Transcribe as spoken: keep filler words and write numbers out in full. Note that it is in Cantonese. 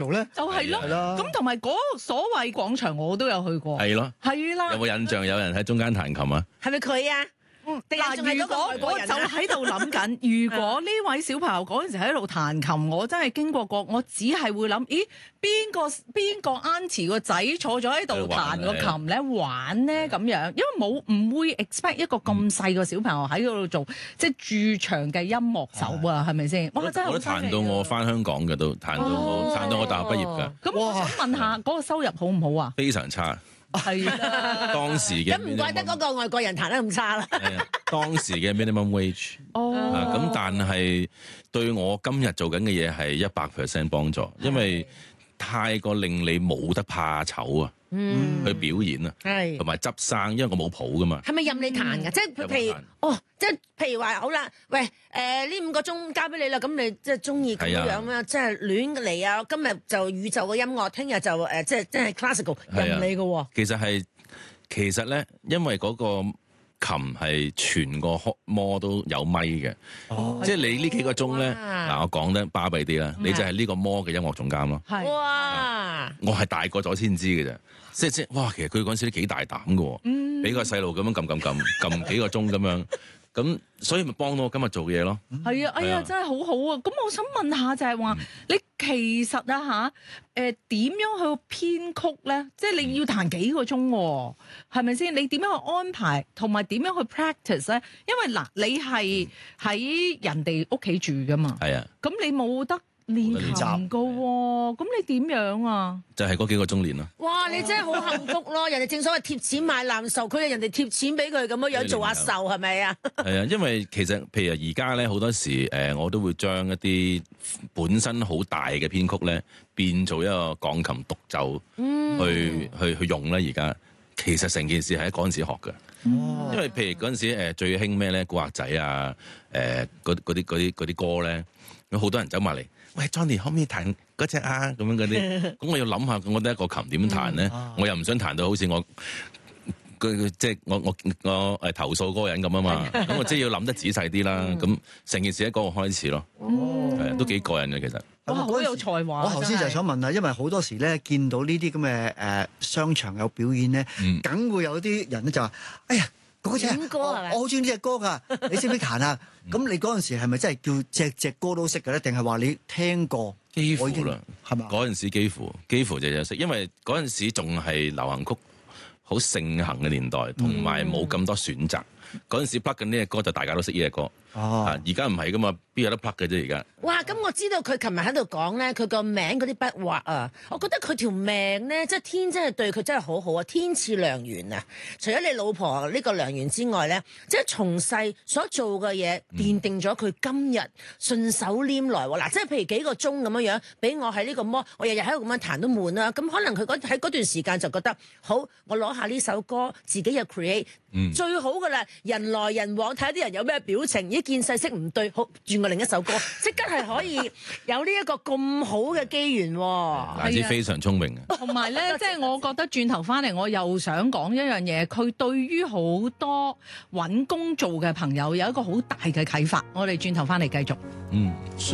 頭咧？ 就係咯，咁同埋嗰個所謂廣場我都有去過。 係咯， 係啦。 有冇印象有人喺中間彈琴啊？ 係咪佢啊？ 嗱，如果我就喺度諗緊，如果呢位小朋友嗰陣時喺度彈琴，我真係經過過，我只係會諗，咦，邊個邊個 auntie 個仔坐咗喺度彈個琴咧玩咧咁樣，因為冇唔會 expect 一個咁細個小朋友喺嗰度做即係駐場嘅音樂手啊，係咪先？哇，真係好犀利！ 我都彈到我翻香港嘅都彈到我彈到我大學畢業㗎。 咁我想問下嗰個收入好唔好啊？ 非常差。 係啦， 當時嘅咁唔怪得嗰個外國人彈得咁差啦。 係啊，當時嘅 minimum wage。 哦。 咁但係對我今日做緊嘅嘢係一百 percent 幫助，因為太過令你冇得怕醜啊， 嗯， 去表演啊， 係同埋執生，因為我冇譜噶嘛。 係咪任你彈㗎？即係譬如哦，即係譬如話好啦，喂誒呢五個鐘交俾你啦，咁你即係中意咁樣啊，即係亂嚟啊！今日就宇宙嘅音樂，聽日就誒即係即係 classical 任你嘅喎。 其實係其實咧，因為嗰個琴係全個摩都有咪嘅，即係你呢幾個鐘咧，嗱我講得巴閉啲啦，你就係呢個摩嘅音樂總監咯。 哇！ 我係大個咗先知嘅啫，即係即係哇！其實佢嗰陣時都幾大膽嘅喎，俾個細路咁樣撳撳撳撳幾個鐘咁樣，咁所以咪幫到我今日做嘢咯。 係啊，哎呀，真係好好啊！咁我想問下就係話，你其實啊嚇誒點樣去編曲咧？即係你要彈幾個鐘喎，係咪先？你點樣去安排同埋點樣去 practice 咧？因為嗱，你係喺人哋屋企住噶嘛， 係啊， 咁你冇得練琴噶喎，咁你點樣啊？ 就係嗰幾個鐘練咯。 哇！你真係好幸福咯！人哋正所謂貼錢買難受，佢係人哋貼錢俾佢咁樣樣做下壽，係咪啊？ 係啊，因為其實譬如而家咧好多時誒，我都會將一啲本身好大嘅編曲咧變做一個鋼琴獨奏， 嗯、 去去去用咧。而家其實成件事係喺嗰陣時學嘅，哦、因為譬如嗰陣時誒最興咩咧，古惑仔啊，誒嗰嗰啲嗰啲嗰啲歌咧，有好多人走埋嚟。喂 Johnny 可唔可以彈嗰隻啊？咁樣嗰啲，咁我要諗下，我得一個琴點彈咧？嗯啊、我又唔想彈到好似我，即係我我我誒投訴嗰個人咁啊嘛。咁我即係要諗得仔細啲啦。咁成、嗯、件事喺嗰個開始咯，係、哦、都幾過癮嘅其實。 哇，好有才華！ 我頭先就係想問啊，因為好多時咧見到呢啲咁嘅誒商場有表演咧，梗、嗯、會有啲人咧就話：哎呀！嗰隻歌係咪？我好中意呢隻歌㗎，你識唔識彈啊？咁你嗰陣時係咪真係叫隻隻歌都識嘅咧？定係話你聽過？ 幾乎啦， 係嘛？ 嗰陣時幾乎幾乎隻隻識，因為嗰陣時仲係流行曲好盛行嘅年代，同埋冇咁多選擇。嗰陣時 plug 緊呢隻歌就大家都識呢隻歌。哦，而家唔係噶嘛，邊有得 plug 嘅啫而家。哇！ 咁我知道佢琴日喺度講咧，佢個名嗰啲筆畫啊，我覺得佢條命咧，即係天真係對佢真係好好啊，天賜良緣啊！除咗你老婆呢個良緣之外咧，即係從細所做嘅嘢，奠定咗佢今日順手拈來喎。嗱、嗯，即係譬如幾個鐘咁樣樣，俾我喺呢個摩，我日日喺度咁樣彈都悶啦。咁可能佢喺嗰段時間就覺得，好，我攞下呢首歌，自己又 create，、嗯、最好噶啦，人來人往，睇下啲人有咩表情。見勢色唔對，好轉過另一首歌，即刻係可以有呢一個咁好嘅機緣喎。 乃至非常聰明嘅。 同埋咧，即係我覺得轉頭翻嚟，我又想講一樣嘢，佢對於好多揾工做嘅朋友有一個好大嘅啟發。我哋轉頭翻嚟繼續。嗯。